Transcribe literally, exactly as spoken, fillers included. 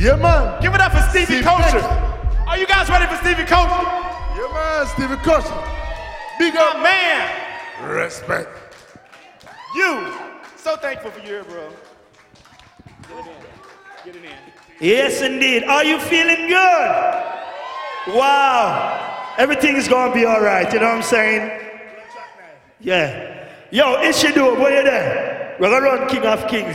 Yeah, man. Give it up for Stevie Steve Culture. Beck. Are you guys ready for Stevie Culture? Yeah, man, Stevie Culture. Big My up. man. Respect. You. So thankful for you here, bro. Get it in. Get it in. Yes, indeed. Are you feeling good? Wow. Everything is going to be all right. You know what I'm saying? Yeah. Yo, Ishidu, where you there? We're going to run King of Kings.